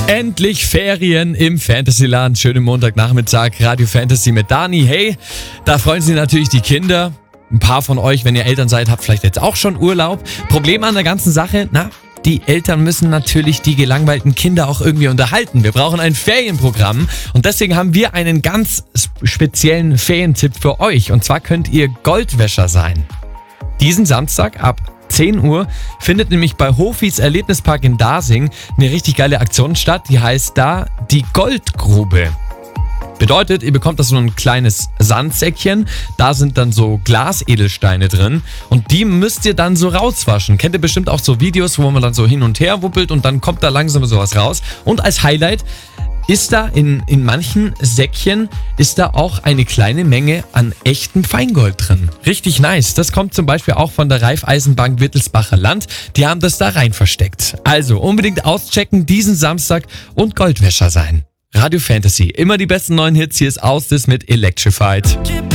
Endlich Ferien im Fantasyland. Schönen Montagnachmittag, Radio Fantasy mit Dani. Hey, da freuen sich natürlich die Kinder. Ein paar von euch, wenn ihr Eltern seid, habt vielleicht jetzt auch schon Urlaub. Problem an der ganzen Sache, die Eltern müssen natürlich die gelangweilten Kinder auch irgendwie unterhalten. Wir brauchen ein Ferienprogramm und deswegen haben wir einen ganz speziellen Ferientipp für euch. Und zwar könnt ihr Goldwäscher sein. Diesen Samstag ab 10 Uhr findet nämlich bei Hofis Erlebnispark in Dasing eine richtig geile Aktion statt. Die heißt da die Goldgrube. Bedeutet, ihr bekommt da so ein kleines Sandsäckchen, da sind dann so Glasedelsteine drin und die müsst ihr dann so rauswaschen. Kennt ihr bestimmt auch so Videos, wo man dann so hin und her wuppelt und dann kommt da langsam sowas raus. Und als Highlight ist da in manchen Säckchen ist da auch eine kleine Menge an echtem Feingold drin. Richtig nice. Das kommt zum Beispiel auch von der Raiffeisenbank Wittelsbacher Land. Die haben das da rein versteckt. Also unbedingt auschecken diesen Samstag und Goldwäscher sein. Radio Fantasy, immer die besten neuen Hits. Hier ist Aus mit Electrified.